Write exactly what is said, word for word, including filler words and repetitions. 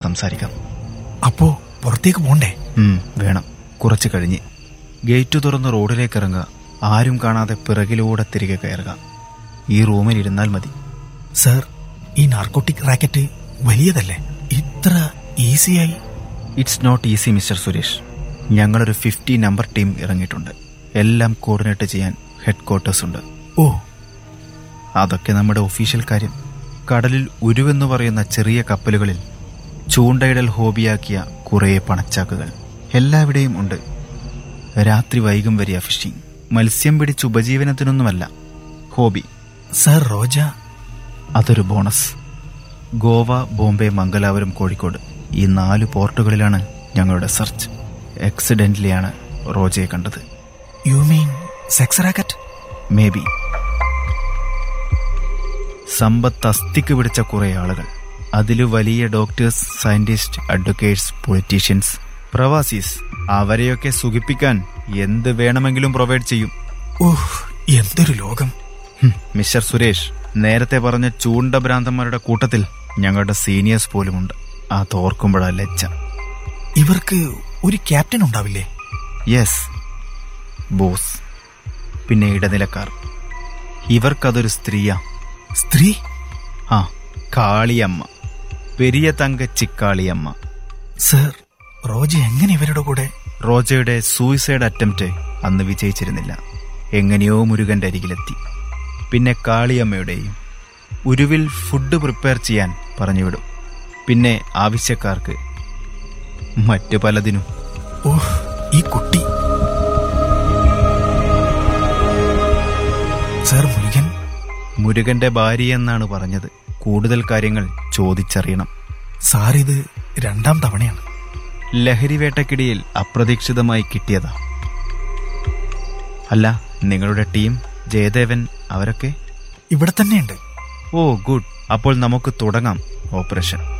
സംസാരിക്കാം. അപ്പോ പുറത്തേക്ക് പോണ്ടേ? വേണം. കുറച്ച് കഴിഞ്ഞ് ഗേറ്റ് തുറന്ന് റോഡിലേക്ക് ഇറങ്ങുക. ആരും കാണാതെ പിറകിലൂടെ തിരികെ കയറുക. ഈ റൂമിൽ ഇരുന്നാൽ മതി. സർ, ഈ നാർക്കോട്ടിക് റാക്കറ്റ് വലിയതല്ലേ? ഇത്ര ഈസിയായി? It's not easy mister Suresh. ഞങ്ങളൊരു ഫിഫ്റ്റി നമ്പർ ടീം ഇറങ്ങിയിട്ടുണ്ട്. എല്ലാം കോർഡിനേറ്റ് ചെയ്യാൻ ഹെഡ് ക്വാർട്ടേഴ്സ് ഉണ്ട്. ഓ, അതൊക്കെ നമ്മുടെ ഒഫീഷ്യൽ കാര്യം. കടലിൽ ഉരുവെന്ന് പറയുന്ന ചെറിയ കപ്പലുകളിൽ ചൂണ്ടയിടൽ ഹോബിയാക്കിയ കുറേ പണച്ചാക്കുകൾ എല്ലാവിടെയും ഉണ്ട്. രാത്രി വൈകും വരിക ഫിഷിംഗ്. മത്സ്യം പിടിച്ച് ഉപജീവനത്തിനൊന്നുമല്ല, ഹോബി. സർ, റോജ? അതൊരു ബോണസ്. ഗോവ, ബോംബെ, മംഗലാപുരം, കോഴിക്കോട് ഈ നാല് പോർട്ടുകളിലാണ് ഞങ്ങളുടെ സെർച്ച്. ആക്സിഡന്റലിയാണ് റോജയെ കണ്ടത്. You mean sex racket? May be. സമ്പത്ത് അസ്ഥിക്ക് പിടിച്ച കുറെ ആളുകൾ. അതില് വലിയ ഡോക്ടേഴ്സ്, സയന്റിസ്റ്റ്, അഡ്വക്കേറ്റ്സ്, പൊളിറ്റീഷ്യൻസ്, പ്രവാസീസ്. അവരെയൊക്കെ സുഖിപ്പിക്കാൻ എന്ത് വേണമെങ്കിലും പ്രൊവൈഡ് ചെയ്യും. ഓഹ്, എന്തൊരു ലോകം! മിസ്റ്റർ സുരേഷ്, നേരത്തെ പറഞ്ഞ ചൂണ്ട ഭ്രാന്തന്മാരുടെ കൂട്ടത്തിൽ ഞങ്ങളുടെ സീനിയേഴ്സ് പോലുമുണ്ട്. അതോർക്കുമ്പോഴാ ലജ്ജ. ഇവർക്ക് ഒരു ക്യാപ്റ്റൻ ഉണ്ടാവില്ലേ? Yes, boss. പിന്നെ ഇടനിലക്കാർ. ഇവർക്കതൊരു സ്ത്രീയാ. സ്ത്രീ? ആ, കാളിയമ്മ. പെരിയ തങ്കച്ചി കാളിയമ്മ. സർ, റോജ എങ്ങനെ ഇവരുടെ കൂടെ? റോജയുടെ സൂയിസൈഡ് അറ്റംപ്റ്റ് അന്ന് വിജയിച്ചിരുന്നില്ല. എങ്ങനെയോ മുരുകന്റെ അരികിലെത്തി. പിന്നെ കാളിയമ്മയുടെയും. ഉരുവിൽ ഫുഡ് പ്രിപ്പയർ ചെയ്യാൻ പറഞ്ഞുവിടും. പിന്നെ ആവശ്യക്കാർക്ക്, മറ്റു പലതിനും. ഓഹ്, ഈ കുട്ടി! സർ, മുരുകൻ? മുരുകന്റെ ഭാര്യയെന്നാണ് പറഞ്ഞത്. കൂടുതൽ കാര്യങ്ങൾ ചോദിച്ചറിയണം. സാർ, ഇത് രണ്ടാം തവണയാണ്. ലഹരിവേട്ടക്കിടയിൽ അപ്രതീക്ഷിതമായി കിട്ടിയതാ. അല്ല, നിങ്ങളുടെ ടീം, ജയദേവൻ, അവരൊക്കെ ഇവിടെ തന്നെയുണ്ട്. ഓ ഗുഡ്. അപ്പോൾ നമുക്ക് തുടങ്ങാം ഓപ്പറേഷൻ.